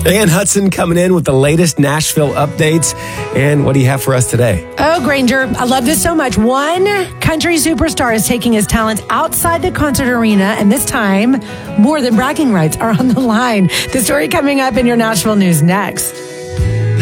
Ann Hudson coming in with the latest Nashville updates. And what do you have for us today? Oh, Granger, I love this so much. One country superstar is taking his talents outside the concert arena, and this time, more than bragging rights are on the line. The story coming up in your Nashville news next.